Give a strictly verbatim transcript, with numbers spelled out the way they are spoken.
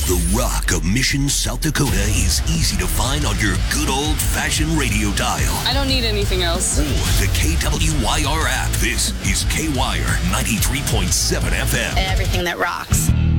The rock of Mission, South Dakota is easy to find on your good old-fashioned radio dial. I don't need anything else. Or the K W Y R app. This is K-Wire ninety-three point seven F M. Everything that rocks.